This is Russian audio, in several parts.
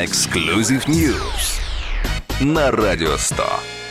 Exclusive News на Радио 100.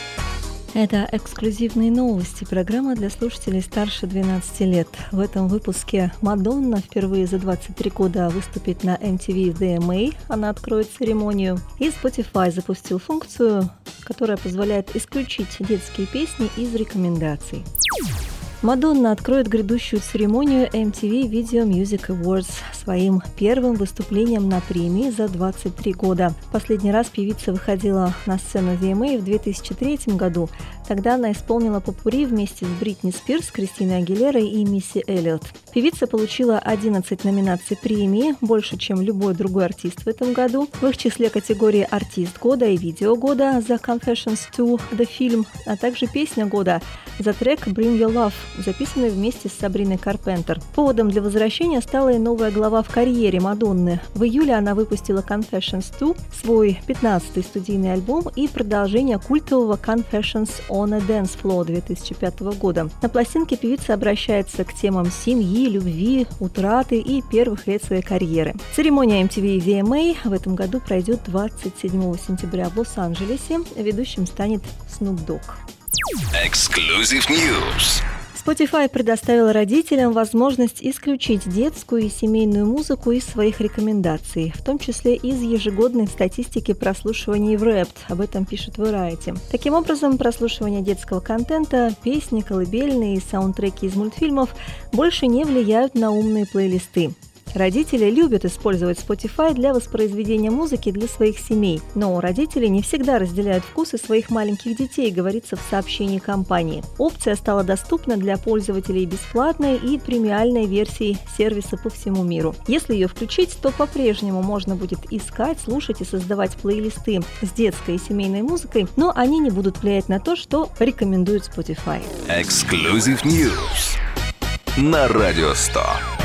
Это эксклюзивные новости, программа для слушателей старше 12 лет. В этом выпуске Мадонна впервые за 23 года выступит на MTV VMA, она откроет церемонию. И Spotify запустил функцию, которая позволяет исключить детские песни из рекомендаций. Мадонна откроет грядущую церемонию MTV Video Music Awards своим первым выступлением на премии за 23 года. Последний раз певица выходила на сцену VMA в 2003 году. Тогда она исполнила попурри вместе с Бритни Спирс, Кристиной Агилерой и Мисси Эллиот. Певица получила 11 номинаций премии, больше, чем любой другой артист в этом году. В их числе категории «Артист года» и «Видео года» за Confessions 2 The Film, а также «Песня года» за трек «Bring Your Love», записанный вместе с Сабриной Карпентер. Поводом для возвращения стала и новая глава в карьере Мадонны. В июле она выпустила Confessions 2, свой 15-й студийный альбом и продолжение культового Confessions on a Dance Floor 2005 года. На пластинке певица обращается к темам семьи, любви, утраты и первых лет своей карьеры. Церемония MTV VMA в этом году пройдет 27 сентября в Лос-Анджелесе. Ведущим станет Snoop Dogg. Exclusive News. Spotify предоставил родителям возможность исключить детскую и семейную музыку из своих рекомендаций, в том числе из ежегодной статистики прослушиваний в Wrapped. Об этом пишет Variety. Таким образом, прослушивание детского контента, песни, колыбельные и саундтреки из мультфильмов больше не влияют на умные плейлисты. Родители любят использовать Spotify для воспроизведения музыки для своих семей, но родители не всегда разделяют вкусы своих маленьких детей, говорится в сообщении компании. Опция стала доступна для пользователей бесплатной и премиальной версии сервиса по всему миру. Если ее включить, то по-прежнему можно будет искать, слушать и создавать плейлисты с детской и семейной музыкой, но они не будут влиять на то, что рекомендует Spotify. Exclusive News на Радио 100.